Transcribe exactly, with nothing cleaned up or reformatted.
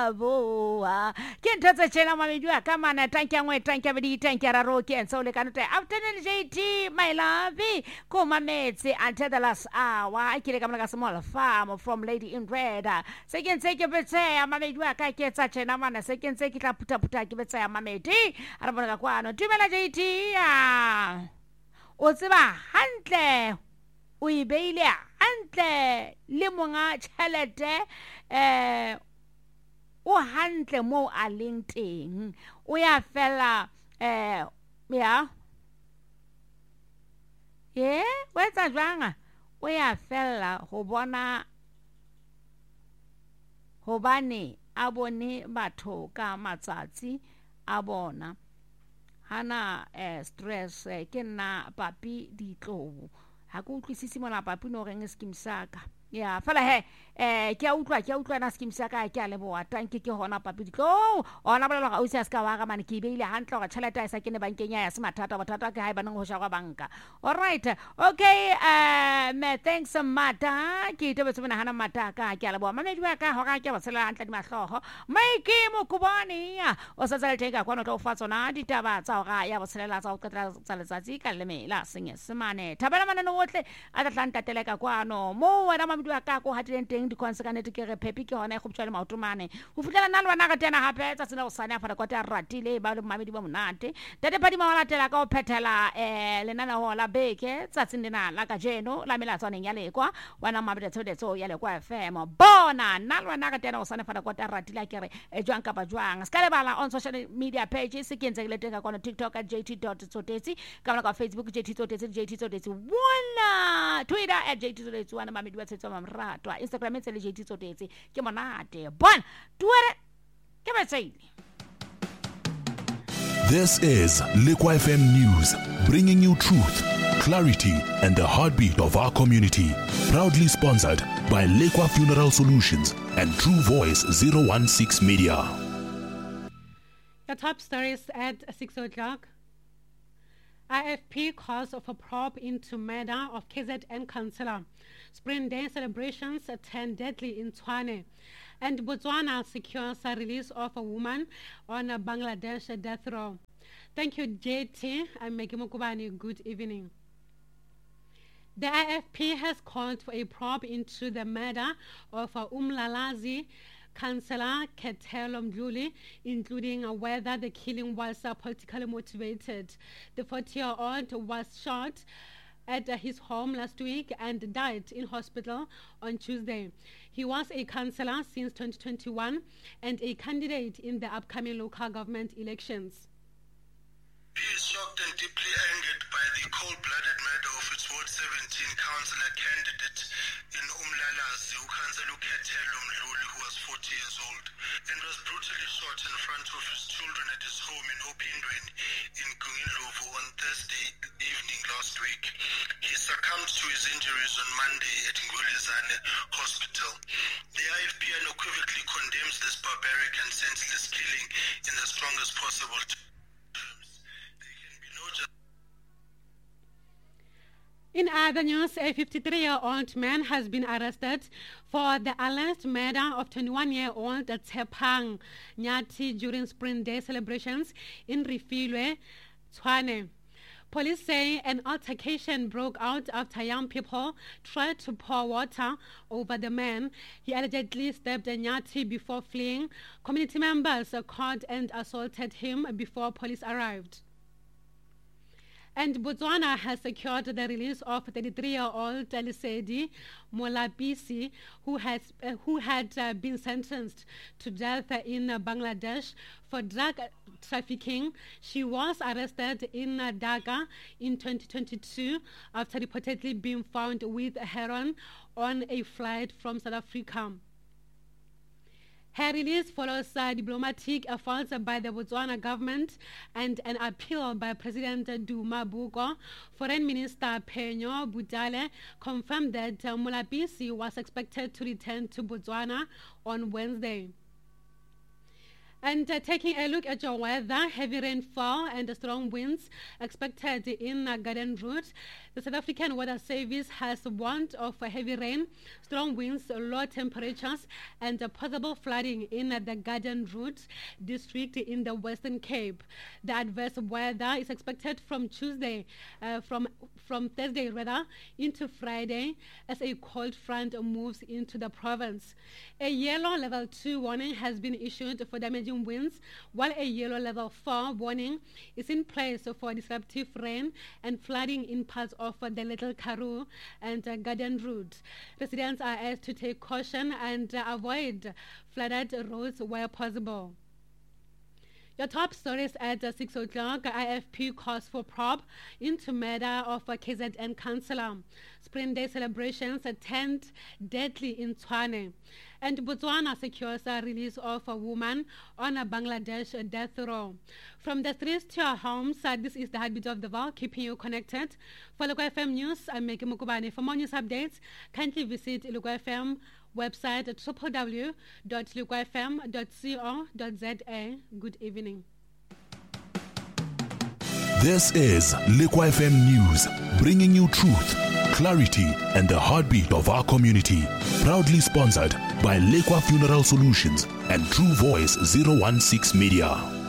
boa ke ntho tse tshela mamedi wa ka mana tankya ngwe tankya bedi tankya ra ro ke ntse o le kana te afternoon J T my love ko mametse until the last hour ke le ka mona ka small farm from Lady in Red se ke ntse ke betse ya mamedi wa ka ke tsa tshena mana se ke ntse ke tla puta puta ke betse ya mamedi ara bona ka kwano dumela J T ya o tseba hantle o ibeile hantle le monga tšhelete eh o hantle mo a leng teng o ya fela eh ya ye wetsa jwanga o ya fela go bona hobane a bone batho ka matsatsi a bona hana eh, stress eh, ke nna papi ditlobo ha go utlwisisi mona papi no reng skim saka ya fela he eh ke a utlwa ke a utlwa na skim saka ke a leboa tanke ke hona papi ditlo ona bolela ga o se ska wa ga mane ke beile hantle ga tšhelete a isa kene bankeng ya se mathata bothata ke ha ba nang go sha kwa banka. All right, okay, uh me thanks mata ke tebe tsena hana mata ka ke a leboa mamedi wa ka ho ga ke ba tsela hantle di mahloho maike mo kubani ya o sa tsela teka kwa no tlo fa tsona ditaba tsa ga ya botshelela tsa o qetela tsa letsatsi ka lemela senye semane thabela manano otle a tla ntateleka kwano mo wa mamedi wa ka go hatile teng di consequence ke re pepi ke hona go botsa le maotomane go futlela nna le bana ga tena hape tsa tsena go sana fa kwa ta ratile ba le mamedi ba monate tate padi ma wala tela ka o phethela eh lenana ho la beke tsa tsindina la ka jeno la mela tswaneng ya lekwa wana mamedi tsode tso ya lekwa F M bona nna le bana ga tena go sana fa kwa ta ratile ke re e jwang ka ba jwang ska le bala on social media pages se ke ntse le teng ka kona TikTok at j t dot tsotesi ka ka Facebook j t tsotesi j t tsotesi wala Twitter at j t tsotesi wana mamedi wa tsetso mamratwa Instagram etse le j t tsotesi ke monate bon tuere ke betsaile. This is Lekwa F M News, bringing you truth, clarity, and the heartbeat of our community. Proudly sponsored by Lekwa Funeral Solutions and True Voice zero one six Media. The top stories at six o'clock. I F P calls for probe into murder of K Z N councillor. Spring Day celebrations turn deadly in Tshwane. And Botswana secures a release of a woman on a Bangladesh death row. Thank you, J T. I'm Maggie Mokubani. Good evening. The I F P has called for a probe into the murder of Umlalazi Councillor Ketelo Mdluli, including uh, whether the killing was uh, politically motivated. The forty-year-old was shot at uh, his home last week and died in hospital on Tuesday. He was a councillor since twenty twenty-one and a candidate in the upcoming local government elections. He is shocked and deeply angered by the cold-blooded murder of its Ward seventeen councillor candidate in Umlalazi, Councillor Ketelo Mdluli, who was forty years old, and was brutally shot in front of his children at his home in Obindweni in Gungindlovu on Thursday evening last week. He succumbed to his injuries on Monday at Ngolizane Hospital. The I F P unequivocally condemns this barbaric and senseless killing in the strongest possible terms. In other news, a fifty-three-year-old man has been arrested for the alleged murder of twenty-one-year-old Tshepang Nyati during Spring Day celebrations in Refilwe, Tshwane. Police say an altercation broke out after young people tried to pour water over the man. He allegedly stabbed Nyati before fleeing. Community members caught and assaulted him before police arrived. And Botswana has secured the release of thirty-three-year-old Lesedi Molapisi, who has uh, who had uh, been sentenced to death in uh, Bangladesh for drug trafficking. She was arrested in uh, Dhaka in twenty twenty-two after reportedly being found with heroin on a flight from South Africa. Her release follows uh, diplomatic efforts by the Botswana government and an appeal by President Duma Boko. Foreign Minister Penyo Butale confirmed that uh, Molapisi was expected to return to Botswana on Wednesday. And uh, taking a look at your weather, heavy rainfall and strong winds expected in uh, Garden Route. The South African Weather Service has warned of heavy rain, strong winds, low temperatures, and possible flooding in the Garden Route district in the Western Cape. The adverse weather is expected from Tuesday, uh, from from Thursday rather, into Friday as a cold front moves into the province. A yellow level two warning has been issued for damaging winds, while a yellow level four warning is in place for disruptive rain and flooding in parts of the Little Karoo and uh, Garden Route. Residents are asked to take caution and uh, avoid flooded roads where possible. Your top stories at uh, six o'clock. I F P calls for probe into murder of a K Z N councillor. Spring Day celebrations turned deadly in Tshwane. And Botswana secures a release of a woman on a Bangladesh death row. From the streets to our homes, uh, this is the Heartbeat of the Vaal, keeping you connected. For Local F M News, I'm Meki Mukubane. For more news updates, kindly visit Local F M website at w w w dot local f m dot co dot z a. Good evening. This is Liqua F M News, bringing you truth, clarity, and the heartbeat of our community. Proudly sponsored by Liqua Funeral Solutions and True Voice zero one six Media.